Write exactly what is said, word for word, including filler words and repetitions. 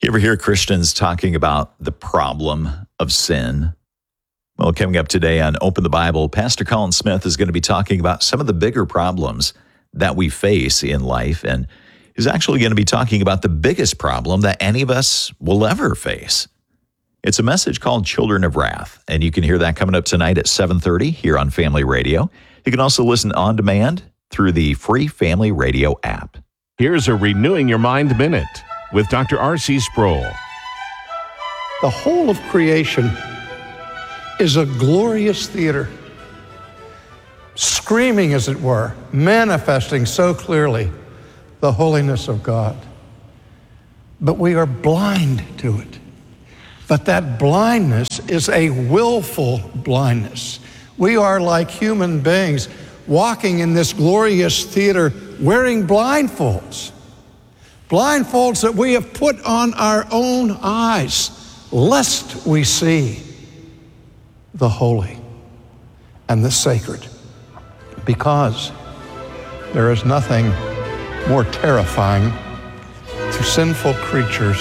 You ever hear Christians talking about the problem of sin? Well, coming up today on Open the Bible, Pastor Colin Smith is going to be talking about some of the bigger problems that we face in life, and he's actually going to be talking about the biggest problem that any of us will ever face. It's a message called Children of Wrath, and you can hear that coming up tonight at seven thirty here on Family Radio. You can also listen on demand through the free Family Radio app. Here's a Renewing Your Mind Minute with Doctor R C Sproul. The whole of creation is a glorious theater, screaming, as it were, manifesting so clearly the holiness of God. But we are blind to it. But that blindness is a willful blindness. We are like human beings walking in this glorious theater wearing blindfolds. Blindfolds that we have put on our own eyes, lest we see the holy and the sacred. Because there is nothing more terrifying to sinful creatures